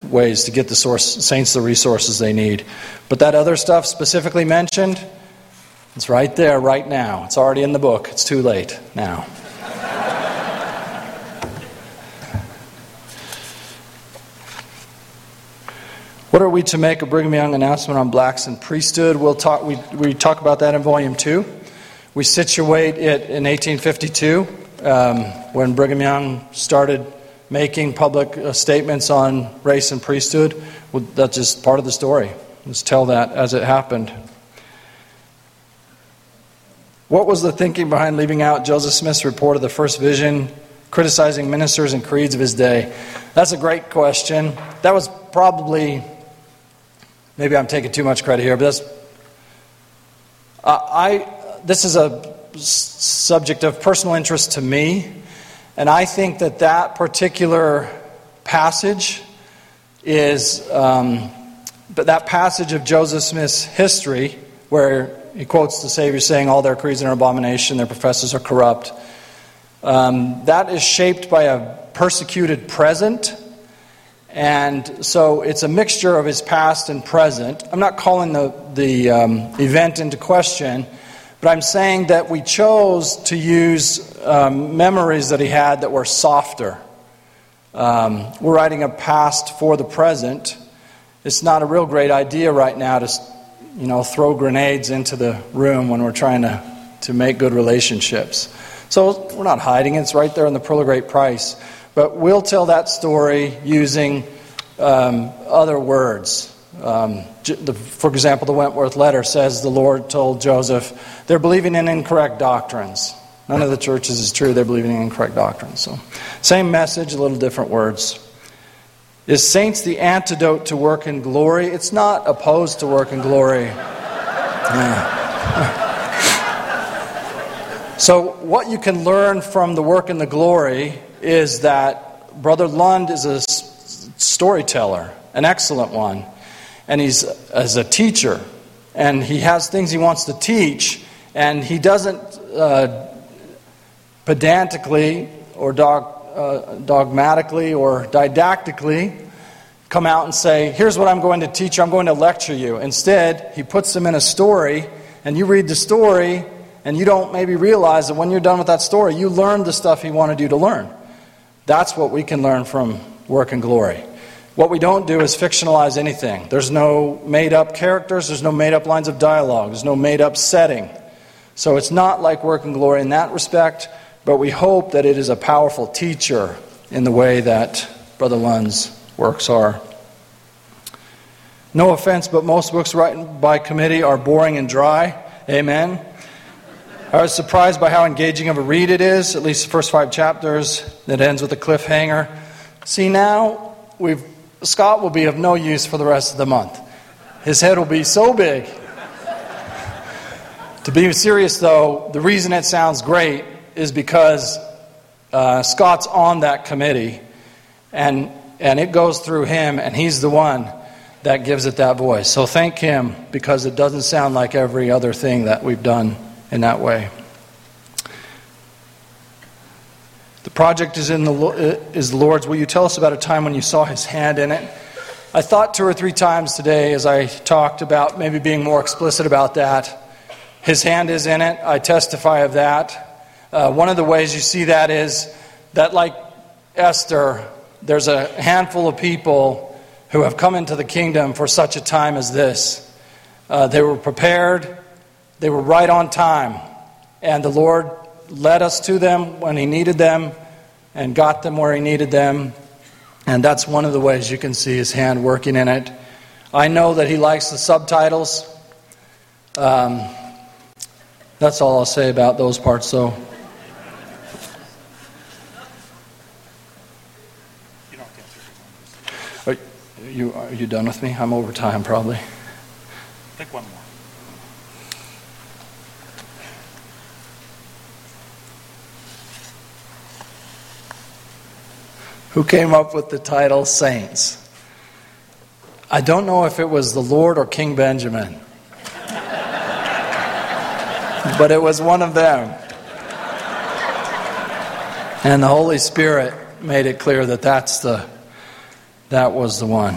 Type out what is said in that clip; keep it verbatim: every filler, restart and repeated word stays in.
ways to get the source, saints the resources they need. But that other stuff specifically mentioned, it's right there, right now. It's already in the book. It's too late now. What are we to make of Brigham Young announcement on blacks in priesthood? We'll talk. We we talk about that in volume two. We situate it in eighteen fifty-two um, when Brigham Young started making public uh, statements on race and priesthood. Well, that's just part of the story. Let's tell that as it happened. What was the thinking behind leaving out Joseph Smith's report of the first vision, criticizing ministers and creeds of his day? That's a great question. That was probably, maybe I'm taking too much credit here, but that's, uh, I. This is a subject of personal interest to me, and I think that that particular passage is, um, but that passage of Joseph Smith's history, where he quotes the Savior saying, all their creeds are an abomination, their professors are corrupt, um, that is shaped by a persecuted present, and so it's a mixture of his past and present. I'm not calling the, the um, event into question, but I'm saying that we chose to use um, memories that he had that were softer. Um, we're writing a past for the present. It's not a real great idea right now to, you know, throw grenades into the room when we're trying to, to make good relationships. So we're not hiding it. It's right there in the Pearl of Great Price. But we'll tell that story using um, other words. Um, for example, the Wentworth letter says the Lord told Joseph, they're believing in incorrect doctrines. None of the churches is true. They're believing in incorrect doctrines. So, same message, a little different words. Is saints the antidote to work in glory? It's not opposed to work in glory. Yeah. So, what you can learn from the work in the glory is that Brother Lund is a storyteller, an excellent one. And he's as a teacher, and he has things he wants to teach, and he doesn't uh, pedantically or dog, uh, dogmatically or didactically come out and say, here's what I'm going to teach you, I'm going to lecture you. Instead, he puts them in a story, and you read the story, and you don't maybe realize that when you're done with that story, you learned the stuff he wanted you to learn. That's what we can learn from Work and Glory. What we don't do is fictionalize anything. There's no made-up characters. There's no made-up lines of dialogue. There's no made-up setting. So it's not like Work and Glory in that respect, but we hope that it is a powerful teacher in the way that Brother Lund's works are. No offense, but most books written by committee are boring and dry. Amen. I was surprised by how engaging of a read it is, at least the first five chapters. That ends with a cliffhanger. See, now we've Scott will be of no use for the rest of the month. His head will be so big. To be serious, though, the reason it sounds great is because uh, Scott's on that committee, and and it goes through him, and he's the one that gives it that voice. So thank him, because it doesn't sound like every other thing that we've done in that way. The project is in the is the Lord's. Will you tell us about a time when you saw His hand in it? I thought two or three times today as I talked about maybe being more explicit about that. His hand is in it. I testify of that. Uh, one of the ways you see that is that, like Esther, there's a handful of people who have come into the kingdom for such a time as this. Uh, they were prepared. They were right on time. And the Lord led us to them when He needed them and got them where He needed them. And that's one of the ways you can see His hand working in it. I know that He likes the subtitles. Um, that's all I'll say about those parts, though. Are you, are you done with me? I'm over time, probably. Take one more. Who came up with the title Saints? I don't know if it was the Lord or King Benjamin. But it was one of them. And the Holy Spirit made it clear that that's the that was the one.